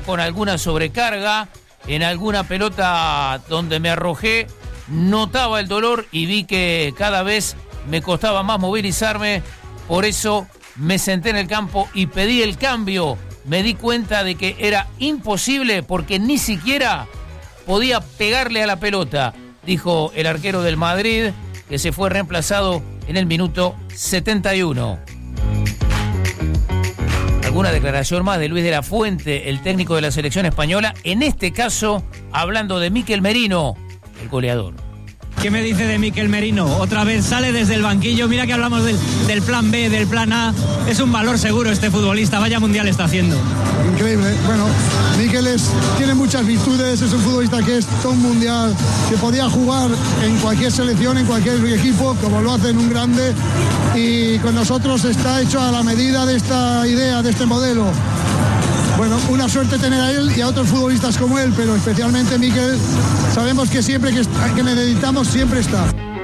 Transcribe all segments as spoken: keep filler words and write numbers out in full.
con alguna sobrecarga, en alguna pelota donde me arrojé, notaba el dolor y vi que cada vez me costaba más movilizarme, por eso me senté en el campo y pedí el cambio. Me di cuenta de que era imposible porque ni siquiera podía pegarle a la pelota, dijo el arquero del Madrid, que se fue reemplazado en el minuto setenta y uno. Alguna declaración más de Luis de la Fuente, el técnico de la selección española, en este caso hablando de Mikel Merino, el goleador. ¿Qué me dice de Mikel Merino? Otra vez sale desde el banquillo. Mira que hablamos del, del plan B, del plan A. Es un valor seguro este futbolista. Vaya mundial está haciendo. Increíble. Bueno, Mikel es, tiene muchas virtudes. Es un futbolista que es todo un mundial, que podía jugar en cualquier selección, en cualquier equipo, como lo hace en un grande. Y con nosotros está hecho a la medida de esta idea, de este modelo. Bueno, una suerte tener a él y a otros futbolistas como él, pero especialmente Mikel, sabemos que siempre que, que necesitamos, siempre está.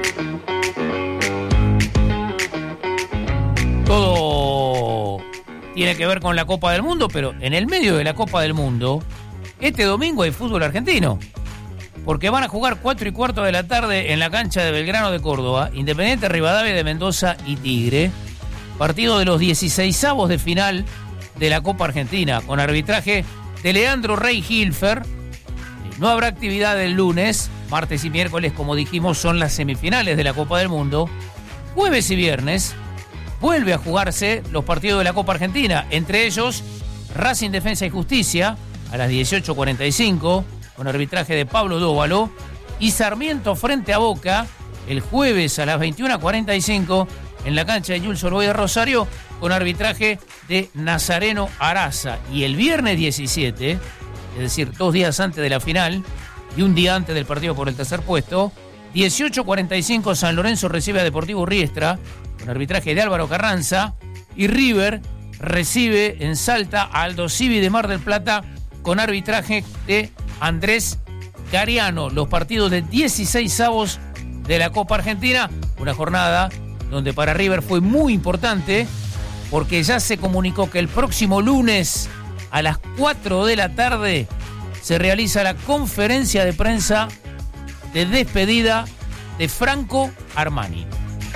Todo tiene que ver con la Copa del Mundo, pero en el medio de la Copa del Mundo, este domingo hay fútbol argentino, porque van a jugar cuatro y cuarto de la tarde en la cancha de Belgrano de Córdoba, Independiente Rivadavia de Mendoza y Tigre, partido de los dieciseisavos de final de la Copa Argentina, con arbitraje de Leandro Rey Hilfer. No habrá actividad el lunes, martes y miércoles, como dijimos, son las semifinales de la Copa del Mundo. Jueves y viernes vuelve a jugarse los partidos de la Copa Argentina, entre ellos Racing Defensa y Justicia a las dieciocho cuarenta y cinco, con arbitraje de Pablo Dóvalo, y Sarmiento frente a Boca el jueves a las veintiuna cuarenta y cinco en la cancha de Jules Orboy de Rosario, con arbitraje de Nazareno Araza. Y el viernes diecisiete, es decir, dos días antes de la final y un día antes del partido por el tercer puesto, dieciocho cuarenta y cinco San Lorenzo recibe a Deportivo Riestra, con arbitraje de Álvaro Carranza, y River recibe en Salta a Aldo Civi de Mar del Plata, con arbitraje de Andrés Gariano. Los partidos de dieciseisavos de la Copa Argentina, una jornada donde para River fue muy importante, porque ya se comunicó que el próximo lunes a las cuatro de la tarde se realiza la conferencia de prensa de despedida de Franco Armani.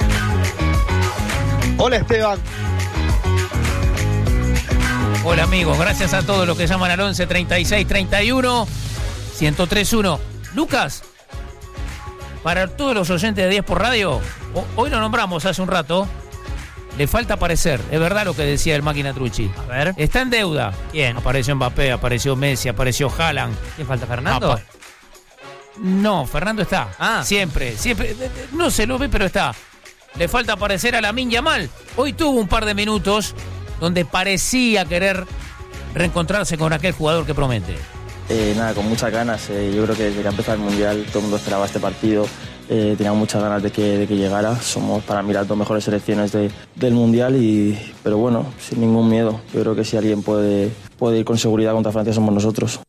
Hola Esteban. Hola amigos, gracias a todos los que llaman al once treinta y seis treinta y uno ciento tres uno. Lucas, para todos los oyentes de diez por Radio, hoy lo nombramos hace un rato, le falta aparecer, es verdad lo que decía el Máquina Trucci. A ver. Está en deuda. ¿Quién? Apareció Mbappé, apareció Messi, apareció Haaland. ¿Quién falta, Fernando? Apa- no, Fernando está. Ah. Siempre, siempre. No se lo ve, pero está. Le falta aparecer a Lamine Yamal. Hoy tuvo un par de minutos donde parecía querer reencontrarse con aquel jugador que promete. Eh, nada, con muchas ganas. Eh, yo creo que desde que empezó el Mundial todo el mundo esperaba este partido. Eh, tenía muchas ganas de que, de que llegara. Somos para mí las dos mejores selecciones de, del Mundial, y, pero bueno, sin ningún miedo. Yo creo que si alguien puede, puede ir con seguridad contra Francia somos nosotros.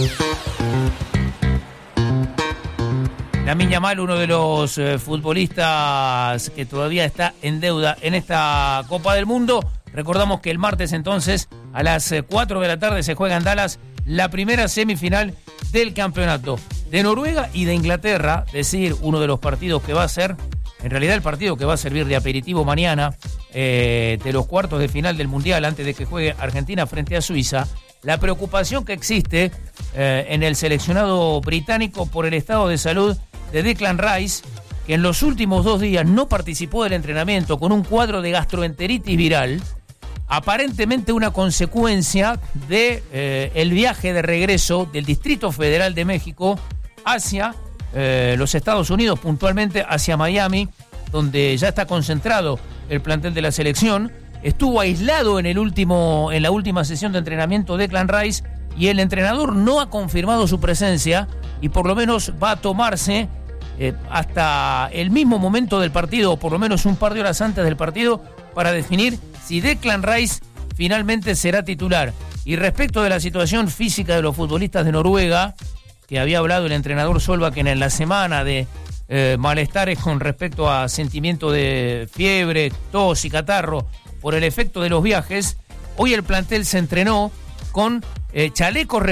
Lamine Yamal, uno de los eh, futbolistas que todavía está en deuda en esta Copa del Mundo. Recordamos que el martes entonces a las cuatro de la tarde se juega en Dallas la primera semifinal del campeonato de Noruega y de Inglaterra, es decir, uno de los partidos que va a ser, en realidad el partido que va a servir de aperitivo mañana eh, de los cuartos de final del Mundial, antes de que juegue Argentina frente a Suiza. La preocupación que existe eh, en el seleccionado británico por el estado de salud de Declan Rice, que en los últimos dos días no participó del entrenamiento con un cuadro de gastroenteritis viral, aparentemente una consecuencia de eh, el viaje de regreso del Distrito Federal de México hacia eh, los Estados Unidos, puntualmente hacia Miami, donde ya está concentrado el plantel de la selección. Estuvo aislado en el último, en la última sesión de entrenamiento de Declan Rice, y el entrenador no ha confirmado su presencia, y por lo menos va a tomarse eh, hasta el mismo momento del partido, o por lo menos un par de horas antes del partido, para definir si Declan Rice finalmente será titular. Y respecto de la situación física de los futbolistas de Noruega, que había hablado el entrenador Solbakken en la semana de eh, malestares con respecto a sentimiento de fiebre, tos y catarro por el efecto de los viajes, hoy el plantel se entrenó con eh, chalecos